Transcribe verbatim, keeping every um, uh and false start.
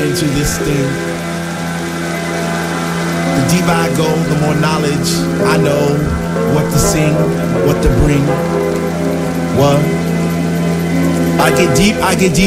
into this thing. The deeper I go, the more knowledge I know. What to sing, what to bring. What? I get deep, I get deep.